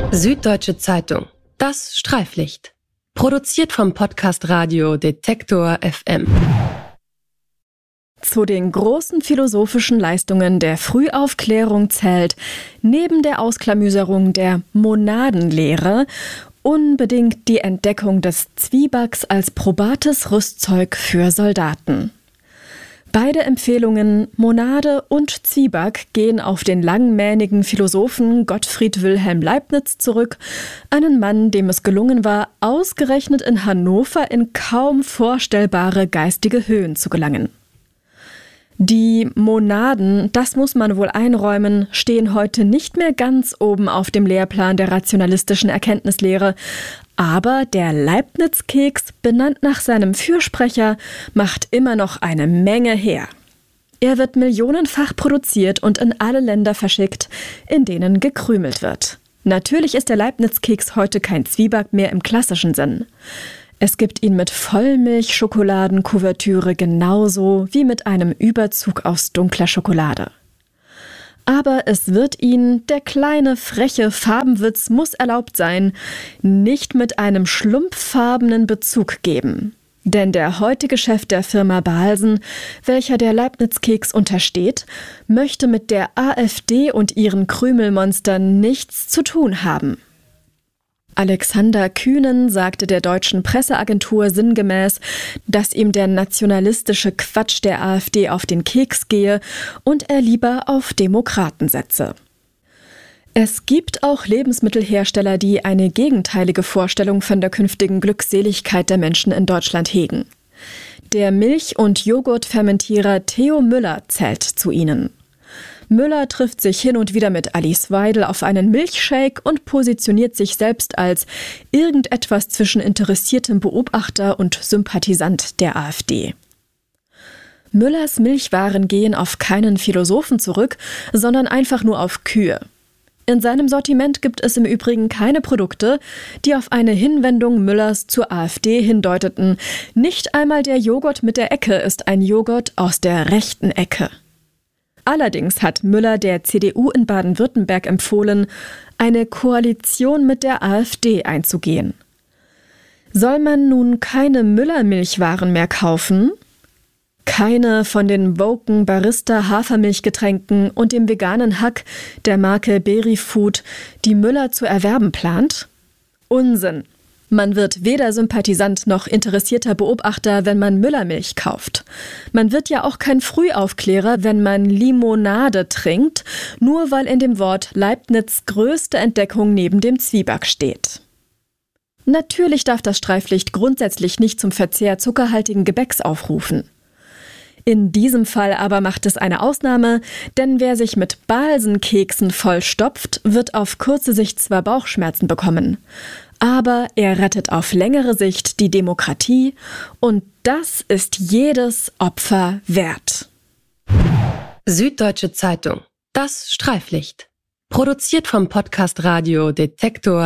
Süddeutsche Zeitung. Das Streiflicht. Produziert vom Podcast Radio Detektor FM. Zu den großen philosophischen Leistungen der Frühaufklärung zählt, neben der Ausklamüserung der Monadenlehre, unbedingt die Entdeckung des Zwiebacks als probates Rüstzeug für Soldaten. Beide Empfehlungen, Monade und Zwieback, gehen auf den langmähnigen Philosophen Gottfried Wilhelm Leibniz zurück, einen Mann, dem es gelungen war, ausgerechnet in Hannover in kaum vorstellbare geistige Höhen zu gelangen. Die Monaden, das muss man wohl einräumen, stehen heute nicht mehr ganz oben auf dem Lehrplan der rationalistischen Erkenntnislehre. Aber der Leibniz-Keks, benannt nach seinem Fürsprecher, macht immer noch eine Menge her. Er wird millionenfach produziert und in alle Länder verschickt, in denen gekrümelt wird. Natürlich ist der Leibniz-Keks heute kein Zwieback mehr im klassischen Sinn. Es gibt ihn mit Vollmilch-Schokoladenkuvertüre genauso wie mit einem Überzug aus dunkler Schokolade. Aber es wird ihn, der kleine, freche Farbenwitz muss erlaubt sein, nicht mit einem schlumpffarbenen Bezug geben. Denn der heutige Chef der Firma Balsen, welcher der Leibniz-Keks untersteht, möchte mit der AfD und ihren Krümelmonstern nichts zu tun haben. Alexander Kühnen sagte der deutschen Presseagentur sinngemäß, dass ihm der nationalistische Quatsch der AfD auf den Keks gehe und er lieber auf Demokraten setze. Es gibt auch Lebensmittelhersteller, die eine gegenteilige Vorstellung von der künftigen Glückseligkeit der Menschen in Deutschland hegen. Der Milch- und Joghurtfermentierer Theo Müller zählt zu ihnen. Müller trifft sich hin und wieder mit Alice Weidel auf einen Milchshake und positioniert sich selbst als irgendetwas zwischen interessiertem Beobachter und Sympathisant der AfD. Müllers Milchwaren gehen auf keinen Philosophen zurück, sondern einfach nur auf Kühe. In seinem Sortiment gibt es im Übrigen keine Produkte, die auf eine Hinwendung Müllers zur AfD hindeuteten. Nicht einmal der Joghurt mit der Ecke ist ein Joghurt aus der rechten Ecke. Allerdings hat Müller der CDU in Baden-Württemberg empfohlen, eine Koalition mit der AfD einzugehen. Soll man nun keine Müller-Milchwaren mehr kaufen? Keine von den woken Barista-Hafermilchgetränken und dem veganen Hack der Marke Berryfood, die Müller zu erwerben plant? Unsinn! Man wird weder Sympathisant noch interessierter Beobachter, wenn man Müllermilch kauft. Man wird ja auch kein Frühaufklärer, wenn man Limonade trinkt, nur weil in dem Wort Leibniz' größte Entdeckung neben dem Zwieback steht. Natürlich darf das Streiflicht grundsätzlich nicht zum Verzehr zuckerhaltigen Gebäcks aufrufen. In diesem Fall aber macht es eine Ausnahme, denn wer sich mit Balsenkeksen vollstopft, wird auf kurze Sicht zwar Bauchschmerzen bekommen, aber er rettet auf längere Sicht die Demokratie und das ist jedes Opfer wert. Süddeutsche Zeitung. Das Streiflicht. Produziert vom Podcast Radio Detektor